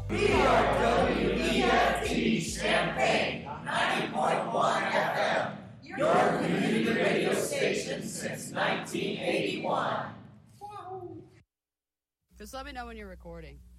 We are WEFT Champaign 90.1 FM, your community radio station since 1981. Just let me know when you're recording.